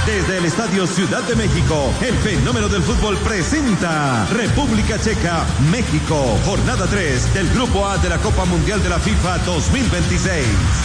Desde el Estadio Ciudad de México, el fenómeno del fútbol presenta República Checa, México, jornada 3 del Grupo A de la Copa Mundial de la FIFA 2026.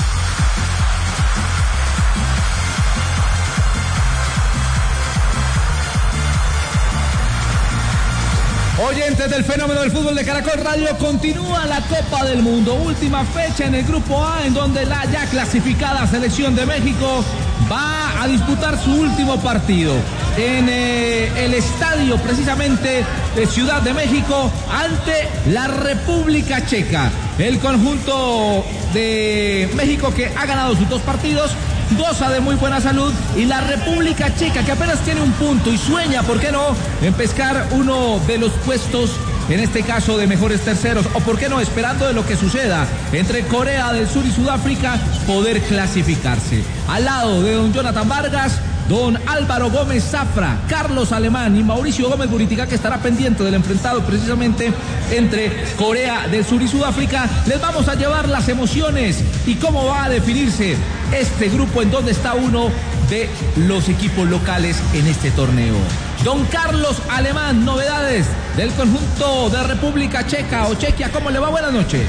Oyentes del fenómeno del fútbol de Caracol Radio, continúa la Copa del Mundo. Última fecha en el Grupo A, en donde la ya clasificada selección de México va a disputar su último partido en el estadio precisamente de Ciudad de México ante la República Checa. El conjunto de México, que ha ganado sus dos partidos, goza de muy buena salud, y la República Checa, que apenas tiene un punto y sueña, ¿por qué no?, en pescar uno de los puestos, en este caso de mejores terceros, o por qué no, esperando de lo que suceda entre Corea del Sur y Sudáfrica, poder clasificarse. Al lado de don Jonathan Vargas, don Álvaro Gómez Zafra, Carlos Alemán y Mauricio Gómez Buritica, que estará pendiente del enfrentado precisamente entre Corea del Sur y Sudáfrica, les vamos a llevar las emociones y cómo va a definirse este grupo, en donde está uno de los equipos locales en este torneo. Don Carlos Alemán, novedades del conjunto de República Checa o Chequia, ¿cómo le va? Buenas noches.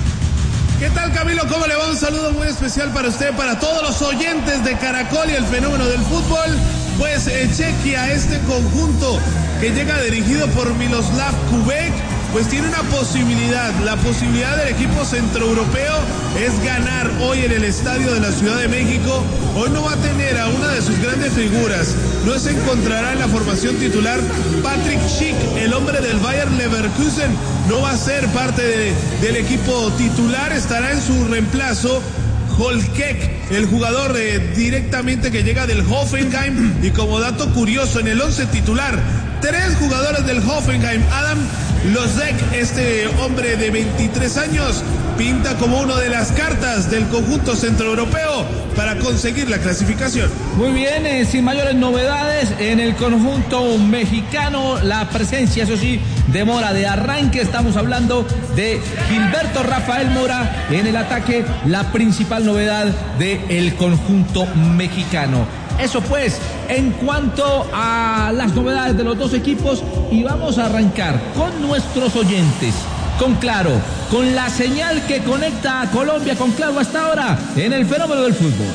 ¿Qué tal, Camilo? ¿Cómo le va? Un saludo muy especial para usted, para todos los oyentes de Caracol y el fenómeno del fútbol. Pues Chequia, este conjunto que llega dirigido por Miroslav Kubek, pues tiene una posibilidad. La posibilidad del equipo centroeuropeo es ganar hoy en el estadio de la Ciudad de México. Hoy no va a tener a una de sus grandes figuras. No se encontrará en la formación titular Patrick Schick, el hombre del Bayer Leverkusen. No va a ser parte del equipo titular. Estará en su reemplazo Holkek, el jugador directamente que llega del Hoffenheim. Y como dato curioso, en el 11 titular, 3 jugadores del Hoffenheim. Adam Lozek, este hombre de 23 años, pinta como una de las cartas del conjunto centroeuropeo para conseguir la clasificación. Muy bien, sin mayores novedades en el conjunto mexicano. La presencia, eso sí, de Mora de arranque. Estamos hablando de Gilberto Rafael Mora en el ataque, la principal novedad del conjunto mexicano. Eso pues, en cuanto a las novedades de los dos equipos, y vamos a arrancar con nuestros oyentes, con Claro, con la señal que conecta a Colombia con Claro hasta ahora en el fenómeno del fútbol.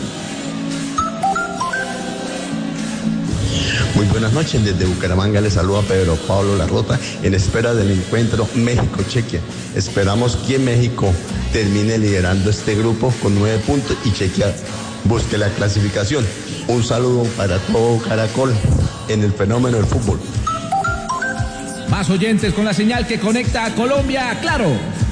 Muy buenas noches, desde Bucaramanga les saluda Pedro Pablo Larrota en espera del encuentro México-Chequia. Esperamos que México termine liderando este grupo con 9 puntos y Chequia busque la clasificación. Un saludo para todo Caracol en el fenómeno del fútbol. Más oyentes con la señal que conecta a Colombia, Claro.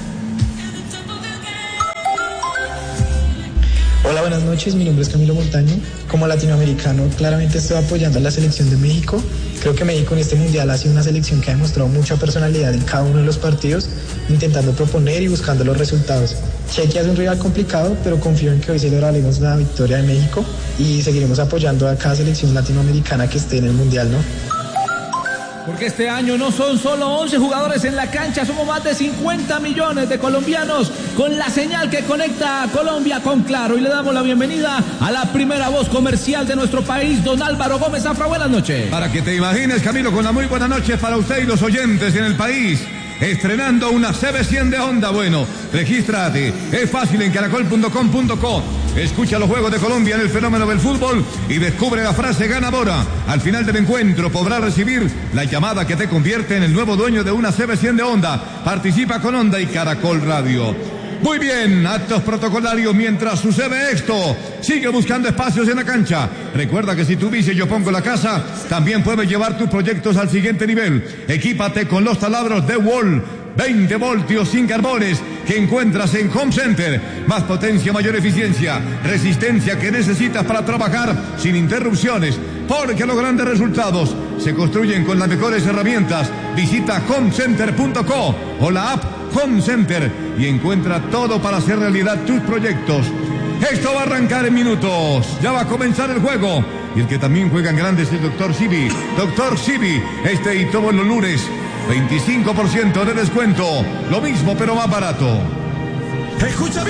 Hola, buenas noches, mi nombre es Camilo Montaño. Como latinoamericano, claramente estoy apoyando a la selección de México. Creo que México en este mundial ha sido una selección que ha demostrado mucha personalidad en cada uno de los partidos, intentando proponer y buscando los resultados. Chequia es un rival complicado, pero confío en que hoy celebraremos la victoria de México y seguiremos apoyando a cada selección latinoamericana que esté en el mundial, ¿no? Porque este año no son solo 11 jugadores en la cancha, somos más de 50 millones de colombianos con la señal que conecta a Colombia con Claro. Y le damos la bienvenida a la primera voz comercial de nuestro país, don Álvaro Gómez Zafra. Buenas noches. Para que te imagines, Camilo, con la muy buenas noches para usted y los oyentes en el país. Estrenando una CB100 de Honda. Bueno, regístrate. Es fácil en caracol.com.co. Escucha los Juegos de Colombia en el fenómeno del fútbol y descubre la frase ganadora. Al final del encuentro podrás recibir la llamada que te convierte en el nuevo dueño de una CB100 de Honda. Participa con Honda y Caracol Radio. Muy bien, actos protocolarios mientras sucede esto. Sigue buscando espacios en la cancha. Recuerda que si tú dices yo pongo la casa, también puedes llevar tus proyectos al siguiente nivel. Equípate con los taladros de Wall 20 voltios sin carbones que encuentras en Home Center. Más potencia, mayor eficiencia, resistencia que necesitas para trabajar sin interrupciones, porque los grandes resultados se construyen con las mejores herramientas. Visita homecenter.co o la app Home Center y encuentra todo para hacer realidad tus proyectos. Esto va a arrancar en minutos. Ya va a comenzar el juego. Y el que también juega en grande es el Dr. Sibi. Dr. Sibi, este y todos los lunes, 25% de descuento. Lo mismo pero más barato. Escucha bien.